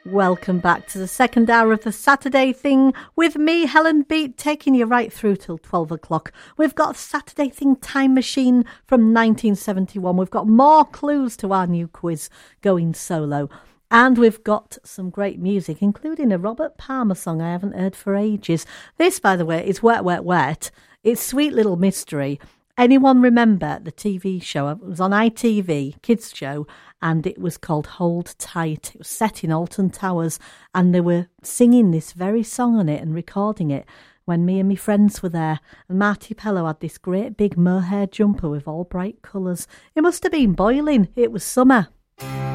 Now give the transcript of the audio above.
Welcome back to the second hour of the Saturday Thing with me, Helen Beat, taking you right through till 12 o'clock. We've got Saturday Thing Time Machine from 1971. We've got more clues to our new quiz, Going Solo. And we've got some great music, including a Robert Palmer song I haven't heard for ages. This, by the way, is Wet, Wet, Wet. It's Sweet Little Mystery. Anyone remember the TV show? It was on ITV, kids show, and it was called Hold Tight. It was set in Alton Towers, and they were singing this very song on it and recording it when me and my friends were there. And Marty Pello had this great big mohair jumper with all bright colours. It must have been boiling. It was summer.